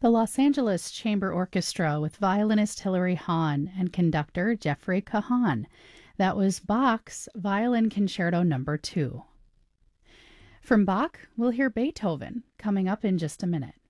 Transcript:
The Los Angeles Chamber Orchestra with violinist Hilary Hahn and conductor Jeffrey Kahan. That was Bach's Violin Concerto No. 2. From Bach, we'll hear Beethoven coming up in just a minute.